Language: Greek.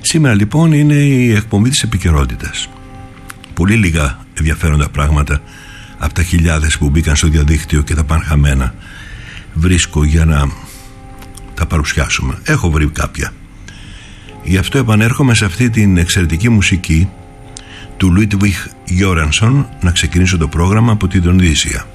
Σήμερα λοιπόν είναι η εκπομπή της επικαιρότητας. Πολύ λίγα ενδιαφέροντα πράγματα από τα χιλιάδες που μπήκαν στο διαδίκτυο και τα πάνε χαμένα βρίσκω για να τα παρουσιάσουμε. Έχω βρει κάποια. Γι' αυτό επανέρχομαι σε αυτή την εξαιρετική μουσική του Λούιτβιχ Γιόρανσον να ξεκινήσω το πρόγραμμα από την Ινδονησία.